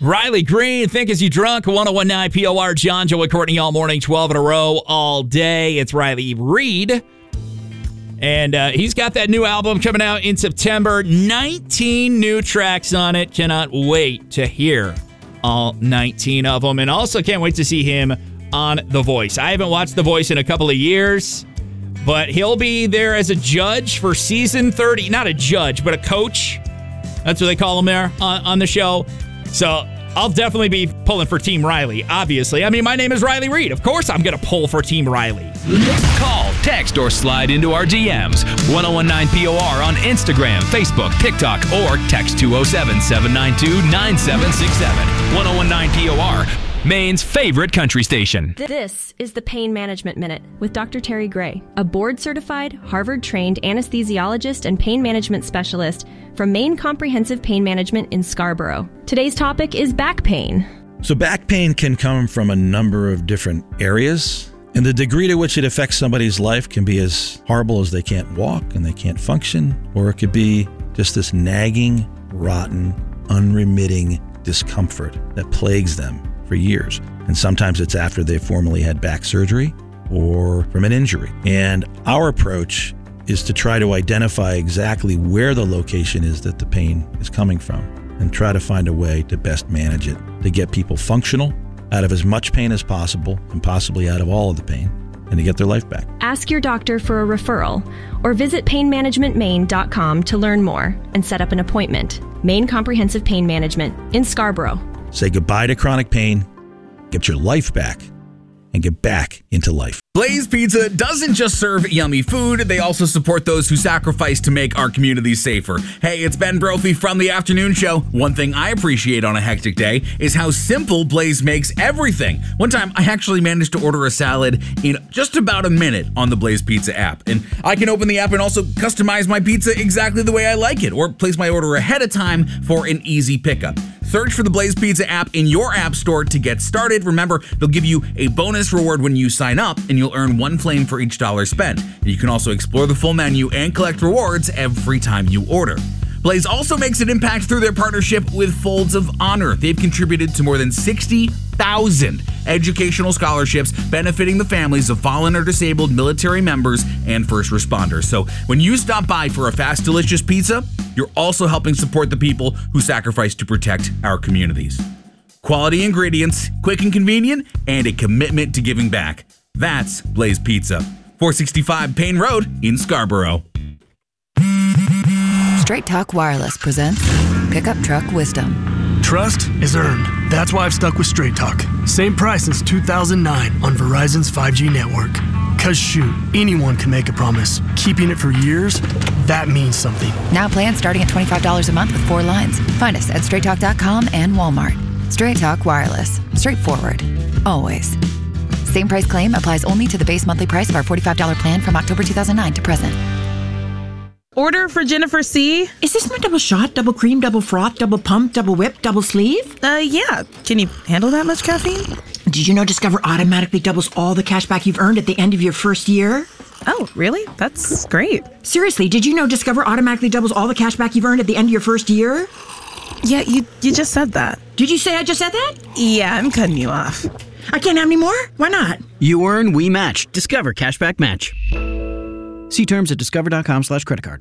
Riley Green, Think As You Drunk, 1019 POR, John, Joe, and Courtney all morning, 12 in a row, all day. It's Riley Reid. And he's got that new album coming out in September. 19 new tracks on it. Cannot wait to hear all 19 of them. And also can't wait to see him on The Voice. I haven't watched The Voice in a couple of years, but he'll be there as a judge for season 30. Not a judge, but a coach. That's what they call him there on the show. So I'll definitely be pulling for Team Riley, obviously. I mean, my name is Riley Reid. Of course I'm going to pull for Team Riley. Call, text, or slide into our DMs. 1019 POR on Instagram, Facebook, TikTok, or text 207-792-9767. 1019 POR, Maine's favorite country station. This is the Pain Management Minute with Dr. Terry Gray, a board-certified, Harvard-trained anesthesiologist and pain management specialist from Maine Comprehensive Pain Management in Scarborough. Today's topic is back pain. So back pain can come from a number of different areas, and the degree to which it affects somebody's life can be as horrible as they can't walk and they can't function, or it could be just this nagging, rotten, unremitting discomfort that plagues them for years. And sometimes it's after they've formerly had back surgery or from an injury. And our approach is to try to identify exactly where the location is that the pain is coming from and try to find a way to best manage it, to get people functional, out of as much pain as possible, and possibly out of all of the pain, and to get their life back. Ask your doctor for a referral or visit painmanagementmaine.com to learn more and set up an appointment. Maine Comprehensive Pain Management in Scarborough. Say goodbye to chronic pain, get your life back, and get back into life. Blaze Pizza doesn't just serve yummy food, they also support those who sacrifice to make our communities safer. Hey, it's Ben Brophy from The Afternoon Show. One thing I appreciate on a hectic day is how simple Blaze makes everything. One time, I actually managed to order a salad in just about a minute on the Blaze Pizza app. And I can open the app and also customize my pizza exactly the way I like it, or place my order ahead of time for an easy pickup. Search for the Blaze Pizza app in your app store to get started. Remember, they'll give you a bonus reward when you sign up, and you'll earn 1 flame for each $1 spent. You can also explore the full menu and collect rewards every time you order. Blaze also makes an impact through their partnership with Folds of Honor. They've contributed to more than 60,000 educational scholarships benefiting the families of fallen or disabled military members and first responders. So when you stop by for a fast, delicious pizza, you're also helping support the people who sacrifice to protect our communities. Quality ingredients, quick and convenient, and a commitment to giving back. That's Blaze Pizza, 465 Payne Road in Scarborough. Straight Talk Wireless presents Pickup Truck Wisdom. Trust is earned. That's why I've stuck with Straight Talk. Same price since 2009 on Verizon's 5G network. Cause shoot, anyone can make a promise. Keeping it for years, that means something. Now plans starting at $25 a month with 4 lines. Find us at straighttalk.com and Walmart. Straight Talk Wireless. Straightforward. Always. Same price claim applies only to the base monthly price of our $45 plan from October 2009 to present. Order for Jennifer C. Is this my double shot, double cream, double froth, double pump, double whip, double sleeve? Yeah. Can you handle that much caffeine? Did you know Discover automatically doubles all the cash back you've earned at the end of your first year? Oh, really? That's great. Seriously, did you know Discover automatically doubles all the cash back you've earned at the end of your first year? Yeah, you just said that. Did you say I just said that? Yeah, I'm cutting you off. I can't have any more? Why not? You earn, we match. Discover Cashback Match. See terms at discover.com/creditcard.